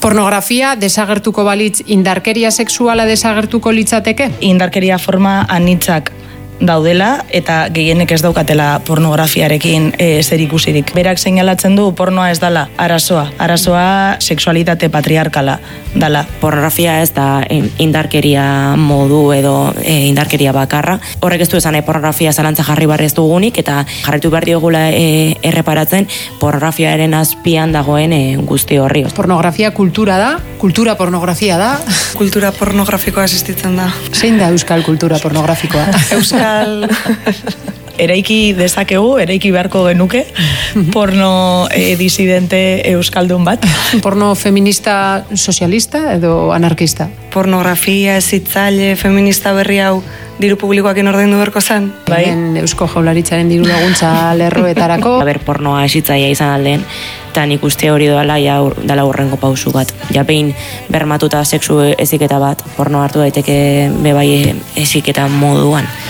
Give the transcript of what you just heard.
Pornografia desagertuko balitz indarkeria sexuala desagertuko litzateke? Indarkeria forma anitzak daudela eta gehienek ez daukatela pornografiarekin zerikusirik. Berak seinalatzen du pornoa ez dala arazoa sexualitate patriarkala dala. Pornografia ez da indarkeria modu edo indarkeria bakarra. Horrek ez du esan pornografia zalantza jarri barri ez dugunik eta jarritu behar diogula erreparatzen pornografiaren azpian dagoen guzti horri. Pornografia kultura da? Kultura pornografia da? Kultura pornografikoa existitzen da. Zein da euskal kultura pornografikoa? Eraiki dezakegu, eraiki beharko genuke, porno disidente euskaldun bat. Porno feminista sozialista edo anarkista? Pornografia hezitzaile feminista berri hau diru publikoakin ordaindu beharko zen. Bai. Eusko Jaurlaritzaren diru laguntza lerroetarako. Pornoa hezitzailea izan alden, eta nik uste hori dala hurrengo pausu bat. Behin bermatuta sexu heziketa bat, porno hartu daiteke bebai heziketa moduan.